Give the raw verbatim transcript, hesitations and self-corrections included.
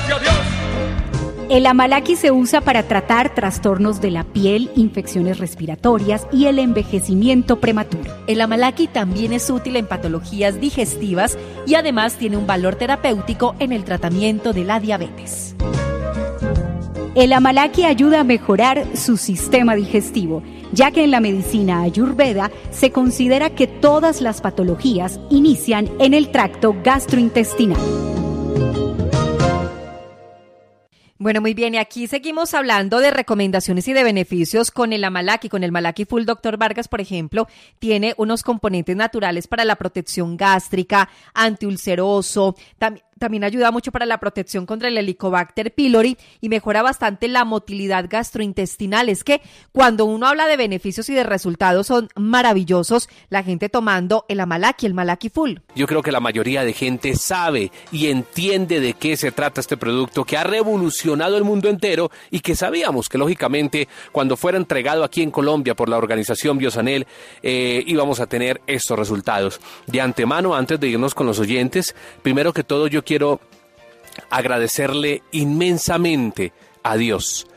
Gracias a Dios. El Amalaki se usa para tratar trastornos de la piel, infecciones respiratorias y el envejecimiento prematuro. El Amalaki también es útil en patologías digestivas y además tiene un valor terapéutico en el tratamiento de la diabetes. El Amalaki ayuda a mejorar su sistema digestivo, ya que en la medicina Ayurveda se considera que todas las patologías inician en el tracto gastrointestinal. Bueno, muy bien, y aquí seguimos hablando de recomendaciones y de beneficios con el Amalaki. Con el Malaki Full, doctor Vargas, por ejemplo, tiene unos componentes naturales para la protección gástrica, antiulceroso, también También ayuda mucho para la protección contra el Helicobacter pylori y mejora bastante la motilidad gastrointestinal. Es que cuando uno habla de beneficios y de resultados son maravillosos, la gente tomando el Amalaki, el Malaki Full. Yo creo que la mayoría de gente sabe y entiende de qué se trata este producto que ha revolucionado el mundo entero y que sabíamos que lógicamente cuando fuera entregado aquí en Colombia por la organización Biosanel eh, íbamos a tener estos resultados. De antemano, antes de irnos con los oyentes, primero que todo yo quiero agradecerle inmensamente a Dios,